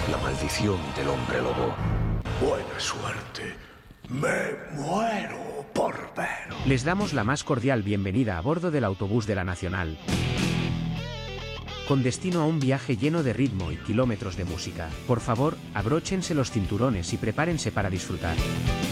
La maldición del hombre lobo. Buena suerte. Me muero por veros. Les damos la más cordial bienvenida a bordo del autobús de la Nacional, con destino a un viaje lleno de ritmo y kilómetros de música. Por favor, abróchense los cinturones y prepárense para disfrutar.